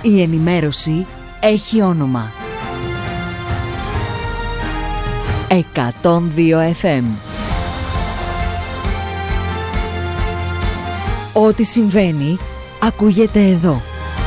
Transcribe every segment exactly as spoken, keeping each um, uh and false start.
Η ενημέρωση έχει όνομα. εκατόν δύο εφ εμ. Ό,τι συμβαίνει ακούγεται εδώ.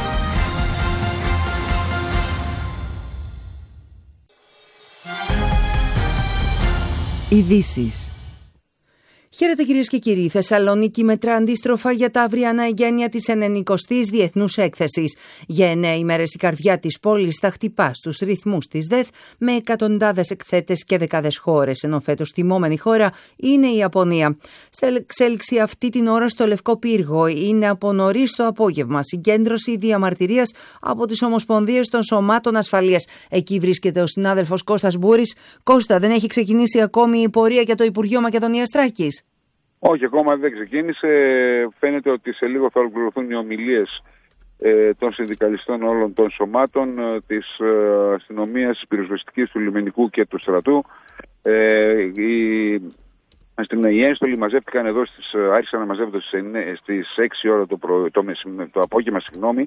Ειδήσεις. Χαίρετε κυρίες και κύριοι. Θεσσαλονίκη μετρά αντίστροφα για τα αυριανά εγγένεια της ενενηκοστής Διεθνούς Έκθεσης. Για εννέα ημέρες η καρδιά της πόλης θα χτυπά στους ρυθμούς της ΔΕΘ με εκατοντάδες εκθέτες και δεκάδες χώρες, ενώ φέτος τιμόμενη χώρα είναι η Ιαπωνία. Σε εξέλιξη αυτή την ώρα στο Λευκό Πύργο είναι από νωρίς το απόγευμα συγκέντρωση διαμαρτυρίας από τις Ομοσπονδίες των Σωμάτων Ασφαλείας. Εκεί βρίσκεται ο συνάδελφος Κώστας Μπούρης. Κώστα, δεν έχει ξεκινήσει ακόμη η πορεία για το Υπουργείο Μακεδονίας Θράκης? Όχι, ακόμα δεν ξεκίνησε. Φαίνεται ότι σε λίγο θα ολοκληρωθούν οι ομιλίες ε, των συνδικαλιστών όλων των σωμάτων, ε, της ε, αστυνομίας, της πυροσβεστικής, του λιμενικού και του στρατού. Ε, οι αστυνομικοί ένστολοι μαζεύτηκαν εδώ, στις, άρχισαν να μαζεύονται στις έξι ώρα το, προ, το, το απόγευμα, συγγνώμη,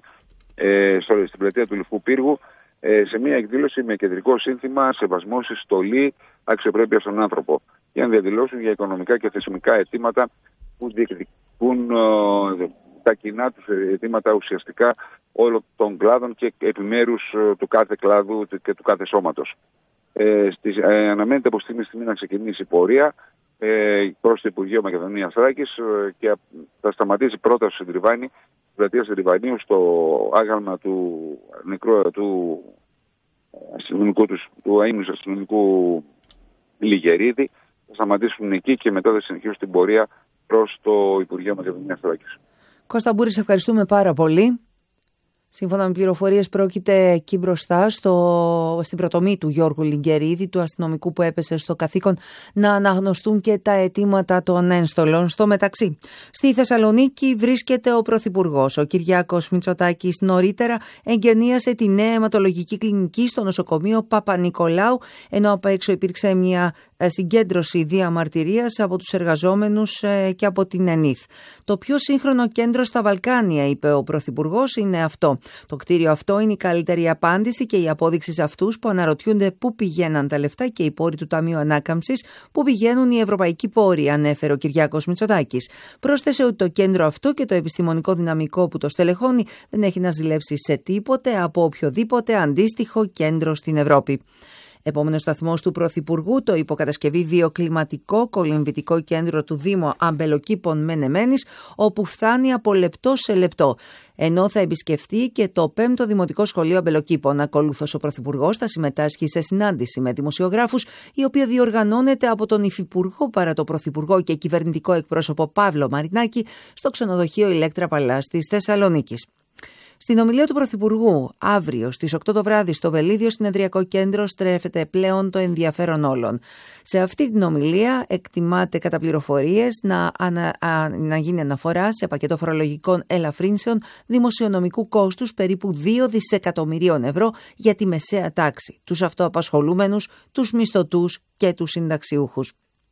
ε, στο, στην πλατεία του Λευκού Πύργου, ε, σε μια εκδήλωση με κεντρικό σύνθημα «Σεβασμός, στολή, αξιοπρέπεια στον άνθρωπο», για να διαδηλώσουν για οικονομικά και θεσμικά αιτήματα που διεκδικούν ε, τα κοινά τους αιτήματα ουσιαστικά όλων των κλάδων και επιμέρους ε, του κάθε κλάδου και του κάθε σώματος. Ε, στις, ε, αναμένεται από στιγμή στιγμή να ξεκινήσει η πορεία ε, προς το Υπουργείο Μακεδονίας Θράκης ε, και θα σταματήσει πρώτα στο Συντριβάνι, στην πλατεία Συντριβανίου, στο άγαλμα του νεκρού του αστυνομικού, του, του αείμνους αστυνομικού Λιγερίδη. Θα σταματήσουν εκεί και μετά θα συνεχίσουν την πορεία προς το Υπουργείο Μακεδονίας Θράκης. Κώστα Μπούρη, σε ευχαριστούμε πάρα πολύ. Σύμφωνα με πληροφορίες, πρόκειται εκεί μπροστά στο, στην πρωτομή του Γιώργου Λιγκερίδη, του αστυνομικού που έπεσε στο καθήκον, να αναγνωστούν και τα αιτήματα των ένστολων. Στο μεταξύ, στη Θεσσαλονίκη βρίσκεται ο Πρωθυπουργός. Ο Κυριάκος Μητσοτάκης νωρίτερα εγγενίασε τη νέα αιματολογική κλινική στο νοσοκομείο Παπα-Νικολάου, ενώ απ' έξω υπήρξε μια συγκέντρωση διαμαρτυρίας από τους εργαζόμενους και από την ΕΝΙΘ. Το πιο σύγχρονο κέντρο στα Βαλκάνια, είπε ο Πρωθυπουργός, είναι αυτό. Το κτίριο αυτό είναι η καλύτερη απάντηση και η απόδειξη σε αυτούς που αναρωτιούνται πού πηγαίναν τα λεφτά και οι πόροι του Ταμείου Ανάκαμψης, πού πηγαίνουν οι ευρωπαϊκοί πόροι, ανέφερε ο Κυριάκος Μητσοτάκης. Πρόσθεσε ότι το κέντρο αυτό και το επιστημονικό δυναμικό που το στελεχώνει δεν έχει να ζηλέψει σε τίποτε από οποιοδήποτε αντίστοιχο κέντρο στην Ευρώπη. Επόμενος σταθμός του Πρωθυπουργού, το υποκατασκευή βιοκλιματικό κολυμβητικό κέντρο του Δήμου Αμπελοκήπων Μενεμένης, όπου φτάνει από λεπτό σε λεπτό. Ενώ θα επισκεφτεί και το πέμπτο Δημοτικό Σχολείο Αμπελοκήπων. Ακολούθως ο Πρωθυπουργός θα συμμετάσχει σε συνάντηση με δημοσιογράφους, η οποία διοργανώνεται από τον Υφυπουργό παρά το Πρωθυπουργό και κυβερνητικό εκπρόσωπο Παύλο Μαρινάκη στο ξενοδοχείο Ηλέκτρα Παλάς της Θεσσαλονίκης. Στην ομιλία του Πρωθυπουργού, αύριο στις οκτώ το βράδυ στο Βελίδιο Συνεδριακό Κέντρο, στρέφεται πλέον το ενδιαφέρον όλων. Σε αυτή την ομιλία εκτιμάται κατά πληροφορίες να, ανα, α, να γίνει αναφορά σε πακέτο φορολογικών ελαφρύνσεων δημοσιονομικού κόστους περίπου δύο δισεκατομμυρίων ευρώ για τη μεσαία τάξη, τους αυτοαπασχολούμενους, τους μισθωτούς και τους συνταξιούχους.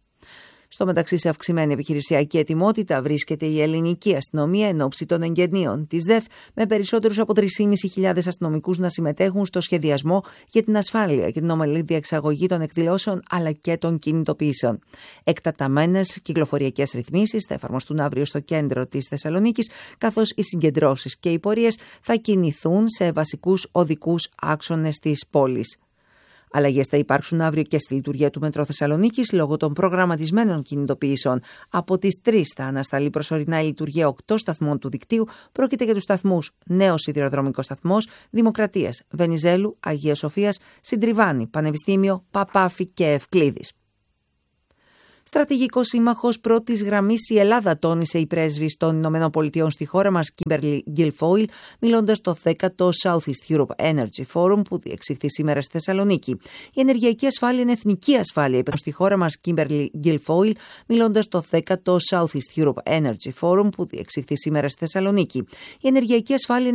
Στο μεταξύ, σε αυξημένη επιχειρησιακή ετοιμότητα βρίσκεται η ελληνική αστυνομία εν ώψη των εγγενείων της ΔΕΘ, με περισσότερους από τρεις χιλιάδες πεντακόσιους αστυνομικούς να συμμετέχουν στο σχεδιασμό για την ασφάλεια και την ομαλή διεξαγωγή των εκδηλώσεων αλλά και των κινητοποιήσεων. Εκταταμένες κυκλοφοριακές ρυθμίσεις θα εφαρμοστούν αύριο στο κέντρο της Θεσσαλονίκης, καθώς οι συγκεντρώσεις και οι πορείες θα κινηθούν σε βασικούς οδικούς άξονες της πόλης. Αλλαγές θα υπάρξουν αύριο και στη λειτουργία του Μετρό Θεσσαλονίκης λόγω των προγραμματισμένων κινητοποιήσεων. Από τις τρεις θα ανασταλεί προσωρινά η λειτουργία οκτώ σταθμών του δικτύου. Πρόκειται για τους σταθμούς Νέος Σιδηροδρομικός Σταθμός, Δημοκρατίας, Βενιζέλου, Αγίας Σοφίας, Συντριβάνη, Πανεπιστήμιο, Παπάφη και Ευκλήδης. Στρατηγικός σύμμαχος πρώτης γραμμής η Ελλάδα, τόνισε η πρέσβης των Ηνωμένων Πολιτειών στη χώρα μας, Κίμπερλι Γκιλφόιλ, μιλώντας στο δέκατο Southeast Europe Energy Forum που διεξήχθη σήμερα στη Θεσσαλονίκη. Η ενεργειακή ασφάλεια είναι εθνική ασφάλεια, είπε στη χώρα μας Κίμπερλι Γκιλφόιλ, μιλώντας στο δέκατο Southeast Europe Energy Forum που διεξήχθη σήμερα στη Θεσσαλονίκη. Η ενεργειακή ασφάλεια